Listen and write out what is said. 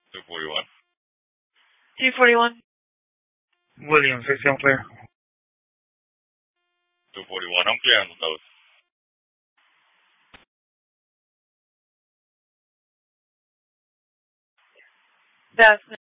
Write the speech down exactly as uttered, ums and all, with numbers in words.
two forty-one. two forty-one. William, six seven clear. two forty-one, I'm clear on the nose. That's